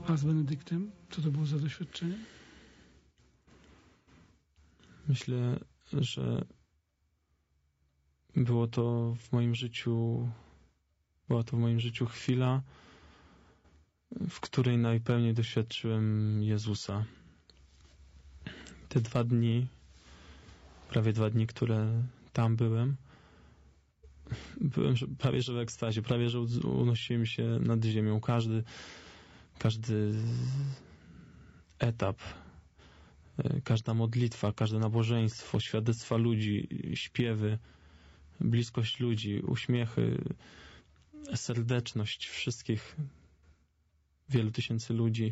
A z Benedyktem? Co to było za doświadczenie? Myślę, że była to w moim życiu chwila, w której najpełniej doświadczyłem Jezusa. Te prawie 2 dni, które tam byłem prawie że w ekstazie, prawie że unosiłem się nad ziemią. Każdy etap, każda modlitwa, każde nabożeństwo, świadectwa ludzi, śpiewy, bliskość ludzi, uśmiechy, serdeczność wszystkich wielu tysięcy ludzi.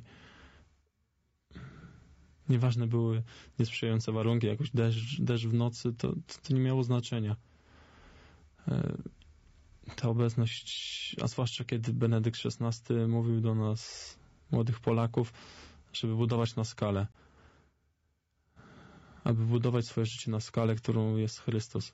Nieważne były niesprzyjające warunki, jakoś deszcz w nocy, to nie miało znaczenia. Ta obecność, a zwłaszcza kiedy Benedykt XVI mówił do nas, młodych Polaków, żeby budować na skalę. Aby budować swoje życie na skalę, którą jest Chrystus.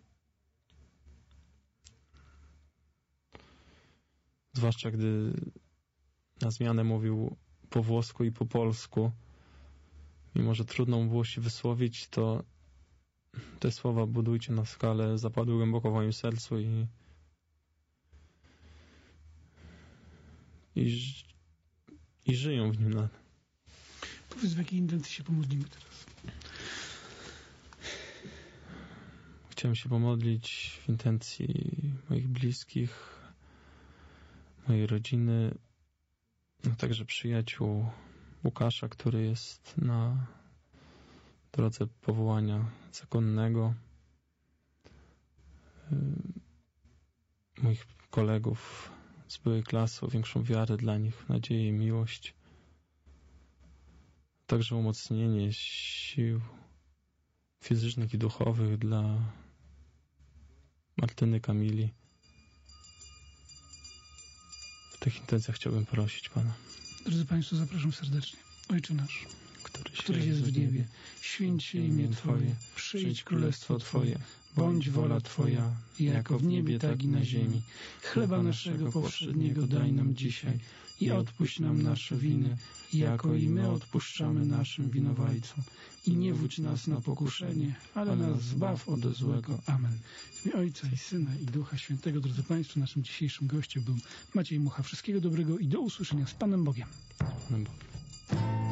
Zwłaszcza gdy na zmianę mówił po włosku i po polsku. Mimo że trudno mu było się wysłowić, to te słowa budujcie na skalę zapadły głęboko w moim sercu i żyją w nim. Powiedz, w jakiej intencji się pomodlimy teraz? Chciałem się pomodlić w intencji moich bliskich, mojej rodziny, a także przyjaciół Łukasza, który jest na drodze powołania zakonnego, moich kolegów z byłej klasy, o większą wiarę dla nich, nadzieję i miłość, także umocnienie sił fizycznych i duchowych dla Martyny, Kamili. W tych intencjach chciałbym prosić Pana. Drodzy Państwo, zapraszam serdecznie. Ojcze nasz, któryś jest w niebie, święć się imię Twoje, przyjdź królestwo Twoje, bądź wola Twoja, jako w niebie, tak i na ziemi. Chleba naszego powszedniego daj nam dzisiaj i odpuść nam nasze winy, jako i my odpuszczamy naszym winowajcom. I nie wódź nas na pokuszenie, ale nas zbaw od złego. Amen. W imię Ojca i Syna i Ducha Świętego. Drodzy Państwo, naszym dzisiejszym gościem był Maciej Mucha. Wszystkiego dobrego i do usłyszenia z Panem Bogiem. Z Panem Bogiem.